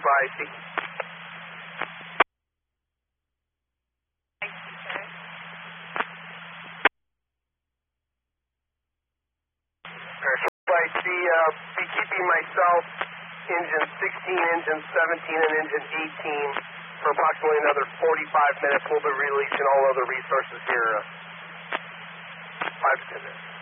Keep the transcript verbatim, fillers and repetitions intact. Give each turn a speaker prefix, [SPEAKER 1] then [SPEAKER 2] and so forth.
[SPEAKER 1] by I C. I see, uh, be keeping myself, engine sixteen, engine seventeen, and engine eighteen for approximately another forty-five minutes. We'll be releasing all other resources here. Uh, five to ten minutes.